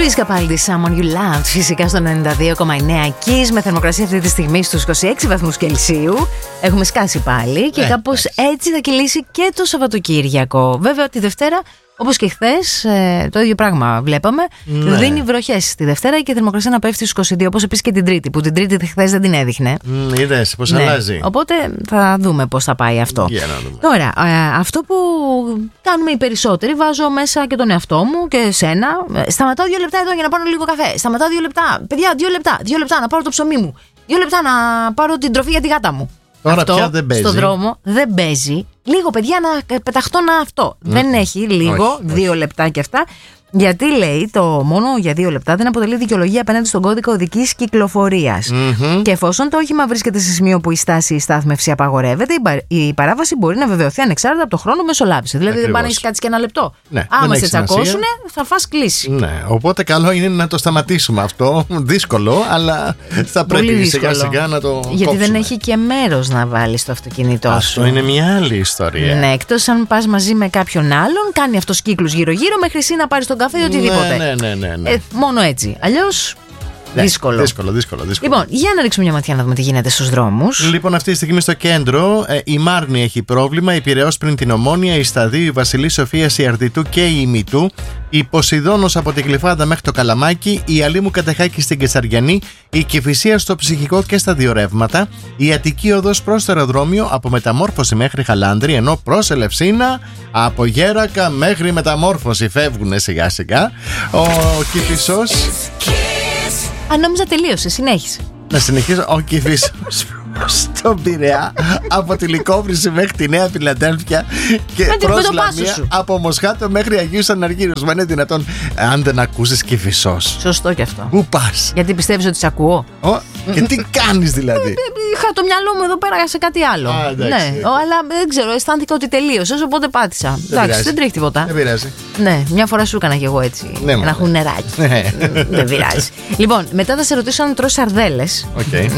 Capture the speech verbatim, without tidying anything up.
Luis Capaldi, Someone You Loved, φυσικά στο ενενήντα δύο κόμμα εννέα Kiss, με θερμοκρασία αυτή τη στιγμή στους είκοσι έξι βαθμούς Κελσίου. Έχουμε σκάσει πάλι και ε, κάπως ε. έτσι θα κυλήσει και το Σαββατοκύριακο. Βέβαια τη Δευτέρα, όπως και χθες, ε, το ίδιο πράγμα βλέπαμε. Ναι. Δίνει βροχές τη Δευτέρα και η θερμοκρασία να πέφτει στους είκοσι δύο, όπως επίσης και την Τρίτη, που την Τρίτη χθες δεν την έδειχνε. Mm, είδες πώς ναι. αλλάζει. Οπότε θα δούμε πώς θα πάει αυτό. Yeah, Τώρα, ε, αυτό που κάνουμε οι περισσότεροι, βάζω μέσα και τον εαυτό μου και σένα. Σταματάω δύο λεπτά εδώ για να πάρω λίγο καφέ. Σταματάω δύο λεπτά. Παιδιά, δύο λεπτά. Δύο λεπτά να πάρω το ψωμί μου. Δύο λεπτά να πάρω την τροφή για τη γάτα μου. Τώρα αυτό πια δεν παίζει. Στον δρόμο δεν παίζει. Λίγο, παιδιά, να πεταχτώ να αυτό. Mm. Δεν έχει λίγο, όχι, δύο όχι. λεπτά και αυτά. Γιατί λέει το μόνο για δύο λεπτά δεν αποτελεί δικαιολογία απέναντι στον κώδικα οδικής κυκλοφορίας. Mm-hmm. Και εφόσον το όχημα βρίσκεται σε σημείο που η στάση ή η στάθμευση απαγορεύεται, η, πα... η παράβαση μπορεί να βεβαιωθεί ανεξάρτητα από το χρόνο μεσολάβηση. Δηλαδή ακριβώς. Δεν πάει να έχει κάτσει και ένα λεπτό. Ναι, άμα σε τσακώσουνε, θα φας κλίση. Ναι, οπότε καλό είναι να το σταματήσουμε αυτό. Δύσκολο, αλλά θα πρέπει σιγά σιγά να το γιατί κόψουμε. Δεν έχει και μέρος να βάλεις το αυτοκίνητό αυτό σου. Αυτό είναι μια άλλη ιστορία. Ναι, εκτός αν πας μαζί με κάποιον άλλον, κάνει αυτός κύκλους γύρω-γύρω μέχρι εσύ να πάρεις τον καφέ ή οτιδήποτε. Ναι, ναι, ναι, ναι. Ε, μόνο έτσι. Αλλιώς. Ναι, δύσκολο. δύσκολο, δύσκολο, δύσκολο. Λοιπόν, για να ρίξουμε μια ματιά να δούμε τι γίνεται στους δρόμους. Λοιπόν, αυτή τη στιγμή στο κέντρο ε, η Μάρνη έχει πρόβλημα, η Πειραιώς πριν την Ομόνια, η Σταδίου, η Βασιλής Σοφίας, η Αρδιτού και η Ημιτού, η Ποσειδώνος από την Γλυφάδα μέχρι το Καλαμάκι, η Αλήμου Κατεχάκη στην Κεσαριανή, η Κηφισία στο Ψυχικό και στα δύο ρεύματα, η Αττική Οδός προς το αεροδρόμιο από Μεταμόρφωση μέχρι Χαλάνδρη, ενώ προς Ελευσίνα από Γέρακα μέχρι Μεταμόρφωση φεύγουνε σιγά σιγά. Ο Κηφισός. Αν νόμιζα τελείωσε, συνέχισε. Να συνεχίσω. Ο Κηφισός στον Πειραιά από τη Λυκόβρηση μέχρι τη Νέα Φιλαδέλφια και προς Λαμία από Μοσχάτο μέχρι Αγίους Αναργύρους. Μα είναι δυνατόν, αν δεν ακούσεις Κηφισός. Σωστό κι αυτό. Πού πας? Γιατί πιστεύεις ότι σε ακούω? Ο, και τι κάνεις δηλαδή? Είχα το μυαλό μου εδώ πέρα σε κάτι άλλο. Α, εντάξει, ναι, ο, αλλά δεν ξέρω, αισθάνθηκα ότι τελείωσε, οπότε πάτησα. Δεν εντάξει, πειράζει. Δεν τρέχει τίποτα. Δεν πειράζει. Ναι, μια φορά σου έκανα κι εγώ έτσι. Ναι, ένα χουνεράκι. Δεν πειράζει. Λοιπόν, μετά θα σε ρωτήσω αν τρως σαρδέλες. Okay.